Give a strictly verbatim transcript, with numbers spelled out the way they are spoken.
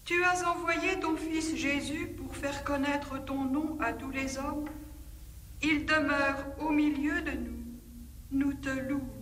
Tu as envoyé ton Fils Jésus pour faire connaître ton nom à tous les hommes. Il demeure au milieu de nous. Nous te louons.